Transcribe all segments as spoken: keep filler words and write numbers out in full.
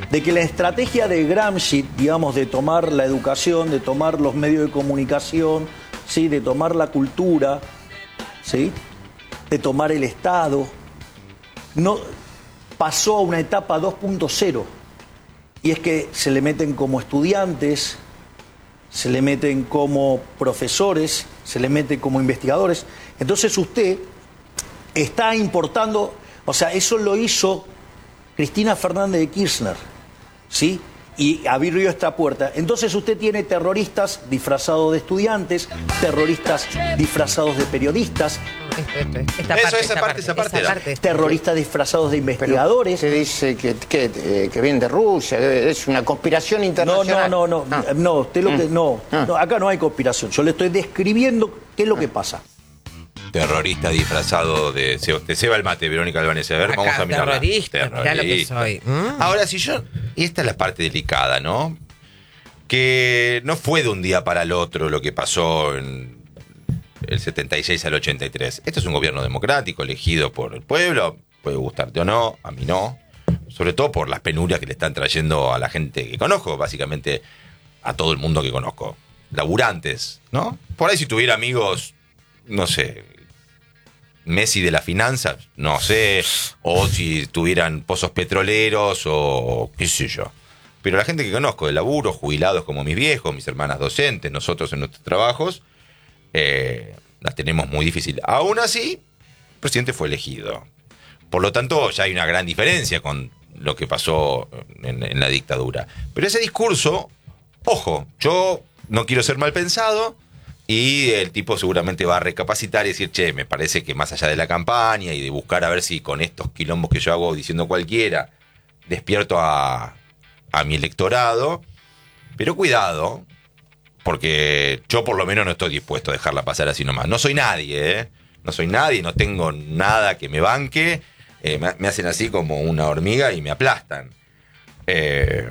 de que la estrategia de Gramsci, digamos, de tomar la educación, de tomar los medios de comunicación, ¿sí? De tomar la cultura, ¿sí? De tomar el Estado, no, pasó a una etapa dos punto cero. Y es que se le meten como estudiantes, se le meten como profesores, se le mete como investigadores. Entonces usted está importando, o sea, eso lo hizo Cristina Fernández de Kirchner, ¿sí? Y abrió esta puerta. Entonces usted tiene terroristas disfrazados de estudiantes, terroristas disfrazados de periodistas, Esta Eso, parte, esa esta parte, esa parte esa era. parte. terroristas disfrazados de investigadores. Se dice que, que, eh, que viene de Rusia, que es una conspiración No, internacional. no, no, no, Ah. no, usted lo que, no, Ah. no, acá no hay conspiración. Yo le estoy describiendo qué es lo que pasa. Terrorista disfrazado de... Se, te ceba el mate, Verónica Albanese. A ver, Acá, vamos a mirarla. terrorista, mirá lo que soy. Mm. Ahora, si yo... Y esta es la parte delicada, ¿no? Que no fue de un día para el otro lo que pasó en el setenta y seis al ochenta y tres. Esto es un gobierno democrático, elegido por el pueblo. Puede gustarte o no, a mí no. Sobre todo por las penurias que le están trayendo a la gente que conozco, básicamente a todo el mundo que conozco. Laburantes, ¿no? Por ahí si tuviera amigos, no sé, Messi de las finanzas, no sé, o si tuvieran pozos petroleros o qué sé yo. Pero la gente que conozco de laburo, jubilados como mis viejos, mis hermanas docentes, nosotros en nuestros trabajos, eh, las tenemos muy difícil. Aún así, el presidente fue elegido. Por lo tanto, ya hay una gran diferencia con lo que pasó en, en la dictadura. Pero ese discurso, ojo, yo no quiero ser mal pensado, y el tipo seguramente va a recapacitar y decir, che, me parece que más allá de la campaña y de buscar a ver si con estos quilombos que yo hago diciendo cualquiera, despierto a, a mi electorado, pero cuidado, porque yo por lo menos no estoy dispuesto a dejarla pasar así nomás. No soy nadie, ¿eh? No soy nadie, no tengo nada que me banque, eh, me, me hacen así como una hormiga y me aplastan. Eh,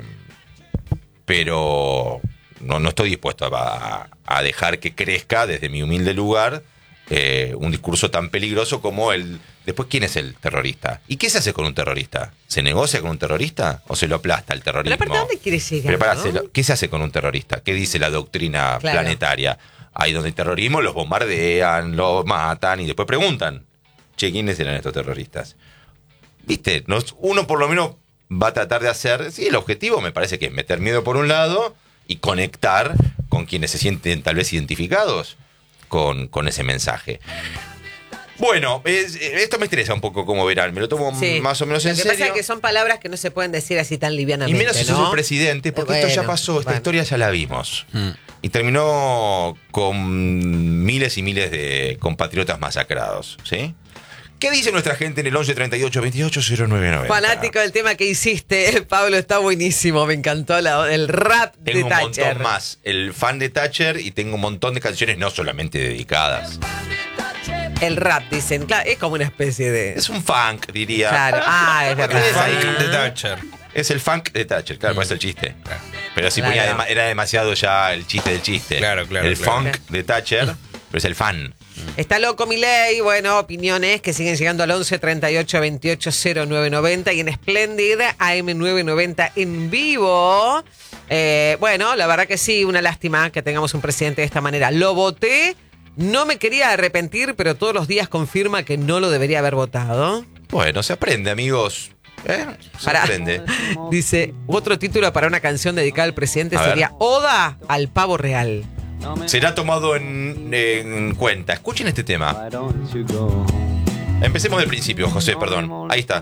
pero... No, no estoy dispuesto a, a dejar que crezca desde mi humilde lugar eh, un discurso tan peligroso como el... Después, ¿quién es el terrorista? ¿Y qué se hace con un terrorista? ¿Se negocia con un terrorista o se lo aplasta el terrorismo? Pero ¿para dónde quiere llegar? Pero pará, ¿no? se lo- ¿qué se hace con un terrorista? ¿Qué dice la doctrina Claro. planetaria? Ahí donde hay terrorismo los bombardean, los matan y después preguntan, che, ¿quiénes eran estos terroristas? ¿Viste? Nos- uno por lo menos va a tratar de hacer... Sí, el objetivo me parece que es meter miedo por un lado y conectar con quienes se sienten tal vez identificados con, con ese mensaje. Bueno, es- esto me interesa un poco, como verán, me lo tomo Sí. más o menos en Lo que serio. pasa es que son palabras que no se pueden decir así tan Y livianamente, menos si sos ¿no? el presidente, porque Bueno, esto ya pasó, esta bueno. historia ya la vimos. Mm. Y terminó con miles y miles de compatriotas masacrados, ¿sí? ¿Qué dice nuestra gente en el once treinta y ocho veintiocho cero nueve noventa? Fanático del tema que hiciste, Pablo, está buenísimo. Me encantó la- el rap de Tengo un Thatcher. montón más. El fan de Thatcher, y tengo un montón de canciones no solamente dedicadas. El rap, dicen. Claro, es como una especie de... Es un funk, diría. Claro. Ah, es El verdad. funk de Thatcher. Es el funk de Thatcher, claro, es el chiste. Claro. Pero si Claro. ponía dema- era demasiado ya el chiste del chiste. Claro, claro, El claro. funk de Thatcher, pero es el fan. Está loco Milei, bueno, opiniones que siguen llegando al once treinta y ocho veintiocho cero nueve noventa y en Splendid A M nueve noventa en vivo. Eh, bueno, la verdad que sí, una lástima que tengamos un presidente de esta manera. Lo voté, no me quería arrepentir, pero todos los días confirma que no lo debería haber votado. Bueno, se aprende, amigos. ¿Eh? Se Pará. aprende. Dice, otro título para una canción dedicada al presidente A ver. sería Oda al pavo real. Será tomado en, en cuenta. Escuchen este tema. Empecemos del principio, José, perdón. Ahí está.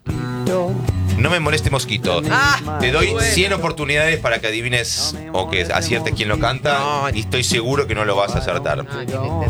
No me moleste mosquito. Ah, Te doy bueno. cien oportunidades para que adivines o que aciertes quién lo canta No. y estoy seguro que no lo vas a acertar. No, ni le